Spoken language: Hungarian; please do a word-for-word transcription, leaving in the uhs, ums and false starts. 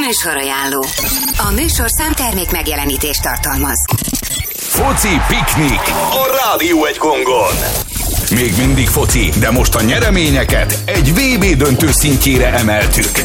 Műsorajánló. A műsorszám termék megjelenítést tartalmaz. Foci piknik a Rádió egy Gongon. Még mindig foci, de most a nyereményeket egy vé bé döntő szintjére emeltük.